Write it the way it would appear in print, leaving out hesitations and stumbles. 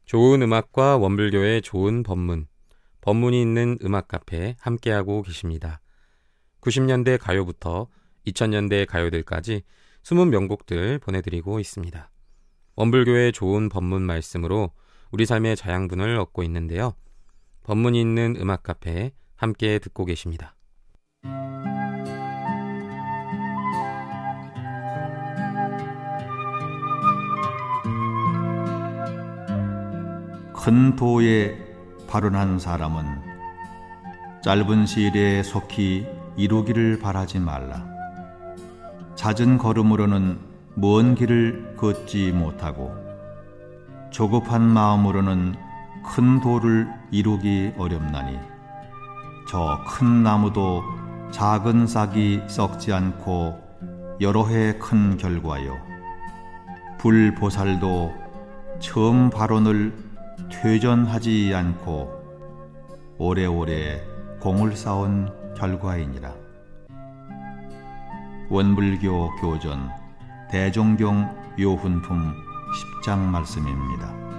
좋은 음악과 원불교의 좋은 법문, 법문이 있는 음악 카페 함께하고 계십니다. 90년대 가요부터 2000년대 가요들까지 숨은 명곡들 보내드리고 있습니다. 원불교의 좋은 법문 말씀으로 우리 삶의 자양분을 얻고 있는데요. 법문이 있는 음악 카페 함께 듣고 계십니다. 큰 도에 발언한 사람은 짧은 시일에 속히 이루기를 바라지 말라. 잦은 걸음으로는 먼 길을 걷지 못하고 조급한 마음으로는 큰 도를 이루기 어렵나니 저 큰 나무도 작은 싹이 썩지 않고 여러 해 큰 결과요, 불보살도 처음 발언을 퇴전하지 않고 오래오래 공을 쌓은 결과이니라. 원불교 교전 대종경 요훈품 10장 말씀입니다.